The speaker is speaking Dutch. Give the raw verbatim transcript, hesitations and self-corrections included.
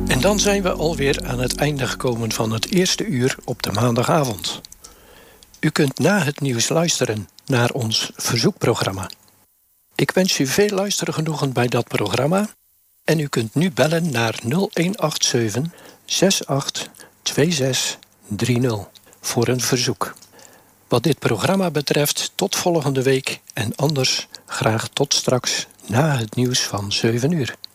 En dan zijn we alweer aan het einde gekomen van het eerste uur op de maandagavond. U kunt na het nieuws luisteren naar ons verzoekprogramma. Ik wens u veel luistergenoegen bij dat programma en u kunt nu bellen naar nul een acht zeven zes acht twee zes drie nul voor een verzoek. Wat dit programma betreft tot volgende week en anders graag tot straks na het nieuws van zeven uur.